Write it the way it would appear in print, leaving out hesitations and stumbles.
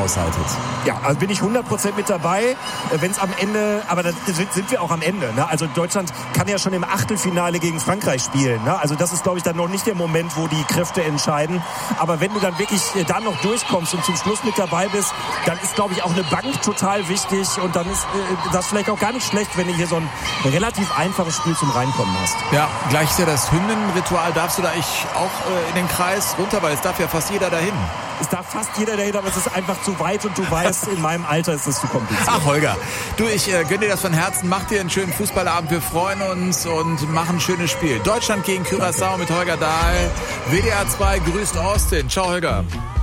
aushaltet. Ja, also bin ich 100% mit dabei. Wenn es am Ende, aber da sind wir auch am Ende. Ne? Also Deutschland kann ja schon im Achtelfinale gegen Frankreich spielen. Ne? Also das ist, glaube ich, dann noch nicht der Moment, wo die Kräfte entscheiden. Aber wenn du dann wirklich da noch durchkommst und zum Schluss mit dabei bist, dann ist, glaube ich, auch eine Bank total wichtig. Und dann ist das vielleicht auch gar nicht schlecht, wenn du hier so ein relativ einfaches Spiel zum Reinkommen hast. Ja, gleich ist ja das Hymnenritual. Darfst du da auch in den Kreis runter, weil es darf ja fast jeder dahin. Es darf fast jeder dahin, aber es ist einfach zu weit und du weißt, in meinem Alter ist es zu kompliziert. Ach Holger, du, ich gönne dir das von Herzen. Mach dir einen schönen Fußballabend. Wir freuen uns und machen ein schönes Spiel. Deutschland gegen Curaçao mit Holger Dahl. WDR 2 grüßt Austin. Ciao Holger.